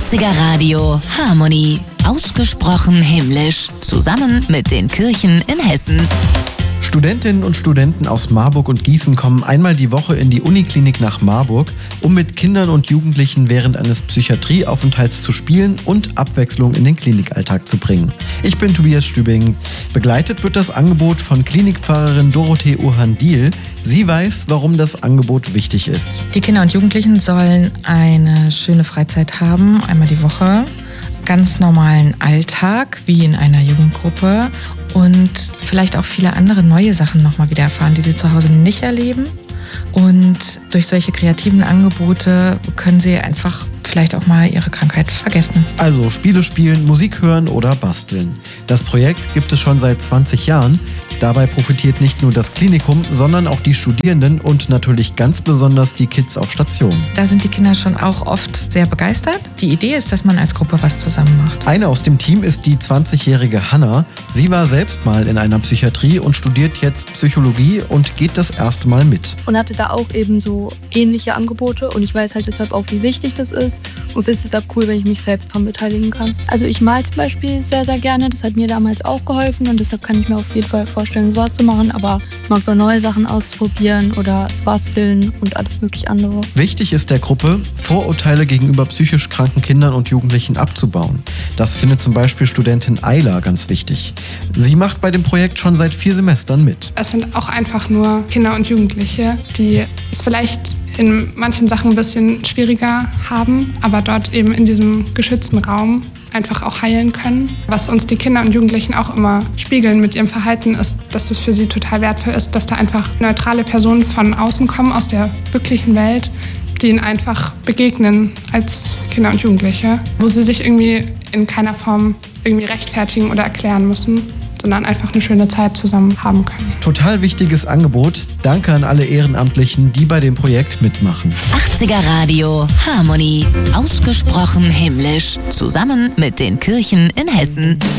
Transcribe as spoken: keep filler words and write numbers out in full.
achtziger Radio Harmonie. Ausgesprochen himmlisch. Zusammen mit den Kirchen in Hessen. Studentinnen und Studenten aus Marburg und Gießen kommen einmal die Woche in die Uniklinik nach Marburg, um mit Kindern und Jugendlichen während eines Psychiatrieaufenthalts zu spielen und Abwechslung in den Klinikalltag zu bringen. Ich bin Tobias Stübing. Begleitet wird das Angebot von Klinikpfarrerin Dorothee Ohan-Diel. Sie weiß, warum das Angebot wichtig ist. Die Kinder und Jugendlichen sollen eine schöne Freizeit haben, einmal die Woche. Ganz normalen Alltag, wie in einer Jugendgruppe, und vielleicht auch viele andere neue Sachen nochmal wieder erfahren, die sie zu Hause nicht erleben. Und durch solche kreativen Angebote können sie einfach vielleicht auch mal ihre Krankheit vergessen. Also Spiele spielen, Musik hören oder basteln. Das Projekt gibt es schon seit zwanzig Jahren. Dabei profitiert nicht nur das Klinikum, sondern auch die Studierenden und natürlich ganz besonders die Kids auf Station. Da sind die Kinder schon auch oft sehr begeistert. Die Idee ist, dass man als Gruppe was zusammen macht. Eine aus dem Team ist die zwanzigjährige Hanna. Sie war selbst mal in einer Psychiatrie und studiert jetzt Psychologie und geht das erste Mal mit. Und hatte da auch eben so ähnliche Angebote und ich weiß halt deshalb auch, wie wichtig das ist und finde es deshalb cool, wenn ich mich selbst daran beteiligen kann. Also ich mal zum Beispiel sehr, sehr gerne. Das hat mir damals auch geholfen und deshalb kann ich mir auf jeden Fall vorstellen, sowas zu machen, aber ich mag so neue Sachen auszuprobieren oder zu basteln und alles mögliche andere. Wichtig ist der Gruppe, Vorurteile gegenüber psychisch kranken Kindern und Jugendlichen abzubauen. Das findet zum Beispiel Studentin Ayla ganz wichtig. Sie macht bei dem Projekt schon seit vier Semestern mit. Es sind auch einfach nur Kinder und Jugendliche, die es vielleicht in manchen Sachen ein bisschen schwieriger haben, aber dort eben in diesem geschützten Raum einfach auch heilen können. Was uns die Kinder und Jugendlichen auch immer spiegeln mit ihrem Verhalten ist, dass das für sie total wertvoll ist, dass da einfach neutrale Personen von außen kommen, aus der wirklichen Welt, die ihnen einfach begegnen als Kinder und Jugendliche, wo sie sich irgendwie in keiner Form irgendwie rechtfertigen oder erklären müssen, sondern einfach eine schöne Zeit zusammen haben können. Total wichtiges Angebot. Danke an alle Ehrenamtlichen, die bei dem Projekt mitmachen. achtziger Radio Harmonie. Ausgesprochen himmlisch. Zusammen mit den Kirchen in Hessen.